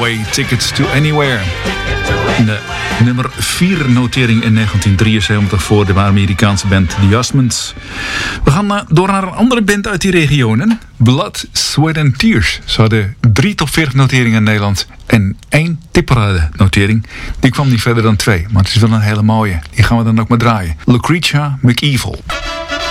Away, Tickets to Anywhere. De nummer 4 notering in 1973 voor de Amerikaanse band The Osmonds. We gaan door naar een andere band uit die regionen. Blood, Sweat and Tears. Ze hadden 3 top 40 noteringen in Nederland en 1 tipparade notering. Die kwam niet verder dan 2, maar het is wel een hele mooie. Die gaan we dan ook maar draaien. Lucretia McEvil.